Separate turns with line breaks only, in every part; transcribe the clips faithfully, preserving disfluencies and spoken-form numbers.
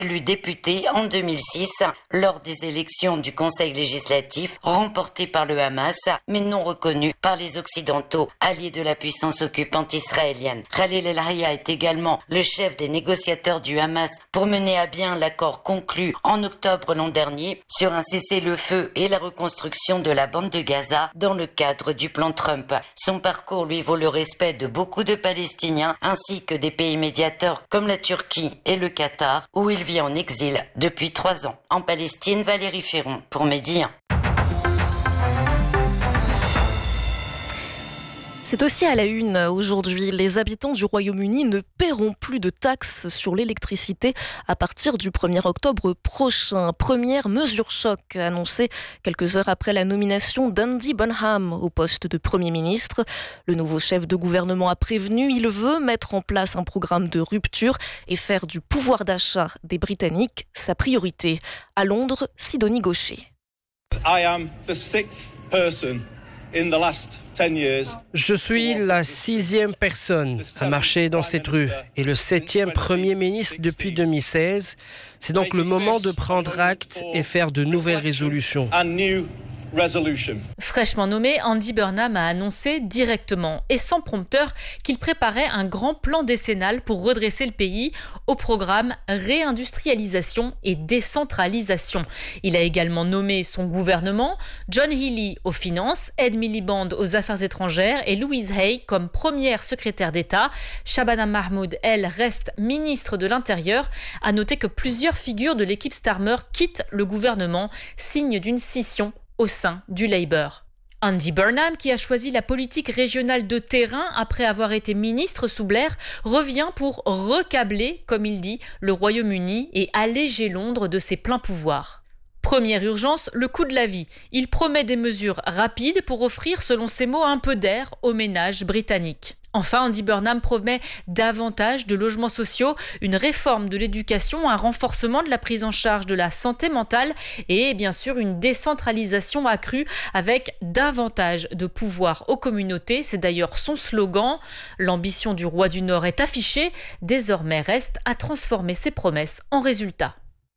élu député en deux mille six lors des élections du Conseil législatif remportées par le Hamas, mais non reconnues par les Occidentaux, alliés de la puissance occupante israélienne. Khalil El-Hayya est également le chef des négociateurs du Hamas pour mener à bien l'accord conclu en octobre l'an dernier sur un cessez-le-feu et la reconstruction de la bande de Gaza dans le cadre du plan Trump. Son parcours lui vaut le respect de beaucoup de Palestiniens ainsi que des pays médiateurs comme la Turquie et le Qatar, où il vit en exil depuis trois ans. En Palestine, Valérie Ferron pour Medi un.
C'est aussi à la une aujourd'hui. Les habitants du Royaume-Uni ne paieront plus de taxes sur l'électricité à partir du premier octobre prochain. Première mesure choc annoncée quelques heures après la nomination d'Andy Burnham au poste de Premier ministre. Le nouveau chef de gouvernement a prévenu, il veut mettre en place un programme de rupture et faire du pouvoir d'achat des Britanniques sa priorité. À Londres, Sidonie Gaucher.
I am the sixth person in the last ten years.
Je suis la sixième personne à marcher dans cette rue et le septième Premier ministre depuis deux mille seize. C'est donc le moment de prendre acte et faire de nouvelles résolutions.
Fraîchement nommé, Andy Burnham a annoncé directement et sans prompteur qu'il préparait un grand plan décennal pour redresser le pays au programme réindustrialisation et décentralisation. Il a également nommé son gouvernement, John Healey aux finances, Ed Miliband aux affaires étrangères et Louise Hay comme première secrétaire d'État. Shabana Mahmoud, elle, reste ministre de l'Intérieur. À noter que plusieurs figures de l'équipe Starmer quittent le gouvernement, signe d'une scission au sein du Labour. Andy Burnham, qui a choisi la politique régionale de terrain après avoir été ministre sous Blair, revient pour recabler, comme il dit, le Royaume-Uni et alléger Londres de ses pleins pouvoirs. Première urgence, le coût de la vie. Il promet des mesures rapides pour offrir, selon ses mots, un peu d'air aux ménages britanniques. Enfin, Andy Burnham promet davantage de logements sociaux, une réforme de l'éducation, un renforcement de la prise en charge de la santé mentale et bien sûr une décentralisation accrue avec davantage de pouvoir aux communautés. C'est d'ailleurs son slogan. L'ambition du roi du Nord est affichée. Désormais, reste à transformer ses promesses en résultats.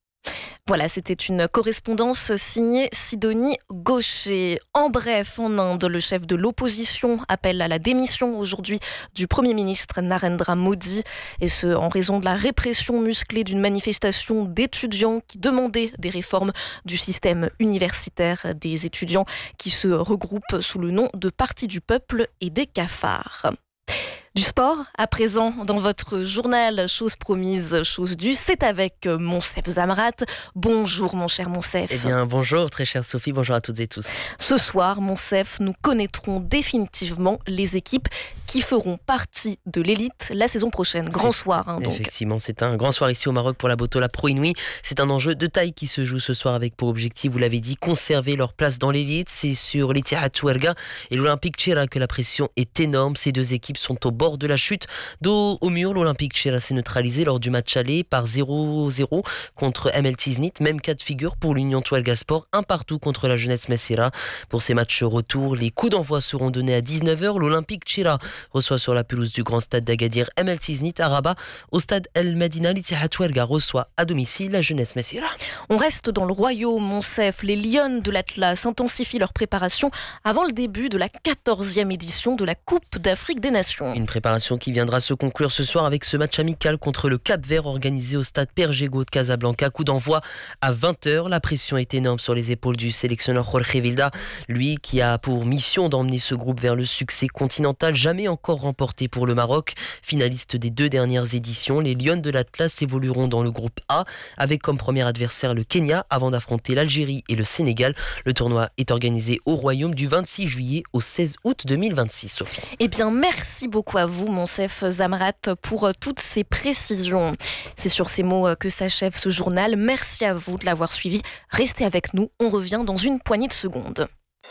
Voilà, c'était une correspondance signée Sidonie Gaucher. En bref, en Inde, le chef de l'opposition appelle à la démission aujourd'hui du Premier ministre Narendra Modi, et ce en raison de la répression musclée d'une manifestation d'étudiants qui demandaient des réformes du système universitaire, des étudiants qui se regroupent sous le nom de Parti du peuple et des cafards. Du sport, à présent, dans votre journal Chose promise, chose due, c'est avec Monsef Zamrat. Bonjour mon cher Monsef.
Eh bien, bonjour très chère Sophie, bonjour à toutes et tous.
Ce soir, Monsef, nous connaîtrons définitivement les équipes qui feront partie de l'élite la saison prochaine. Grand c'est, soir, hein, donc.
Effectivement, c'est un grand soir ici au Maroc pour la Botola Pro Inouï. C'est un enjeu de taille qui se joue ce soir avec pour objectif, vous l'avez dit, conserver leur place dans l'élite. C'est sur l'Ittihad Touarega et l'Olympique Tchira que la pression est énorme. Ces deux équipes sont au bord de la chute. Dos au mur, l'Olympique Tchira s'est neutralisé lors du match aller par zéro zéro contre M L Tiznit. Même cas de figure pour l'Union Touarega Sport, un partout contre la Jeunesse Messira. Pour ces matchs retour, les coups d'envoi seront donnés à dix-neuf heures. L'Olympique Tchira reçoit sur la pelouse du grand stade d'Agadir M L Tiznit. À Rabat, au stade El Medina, l'Ittihad Touarega reçoit à domicile la Jeunesse Messira.
On reste dans le royaume, Monsef. Les Lions de l'Atlas intensifient leur préparation avant le début de la quatorzième édition de la Coupe d'Afrique des Nations.
Une préparation qui viendra se conclure ce soir avec ce match amical contre le Cap-Vert organisé au stade Pergego de Casablanca. Coup d'envoi à vingt heures. La pression est énorme sur les épaules du sélectionneur Jorge Vilda, lui qui a pour mission d'emmener ce groupe vers le succès continental jamais encore remporté pour le Maroc. Finaliste des deux dernières éditions, les Lions de l'Atlas évolueront dans le groupe A avec comme premier adversaire le Kenya avant d'affronter l'Algérie et le Sénégal. Le tournoi est organisé au Royaume du vingt-six juillet au seize août deux mille vingt-six. Sophie.
Eh bien, merci beaucoup à vous, Monsef Zamrat, pour toutes ces précisions. C'est sur ces mots que s'achève ce journal. Merci à vous de l'avoir suivi. Restez avec nous, on revient dans une poignée de secondes.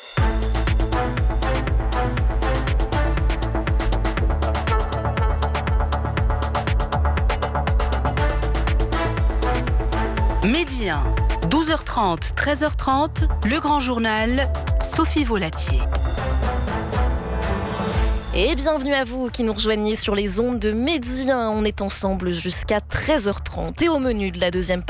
Medi un, douze heures trente, treize heures trente, le grand journal, Sophie Volatier.
Et bienvenue à vous qui nous rejoignez sur les ondes de Medi un. On est ensemble jusqu'à treize heures trente. Et au menu de la deuxième partie,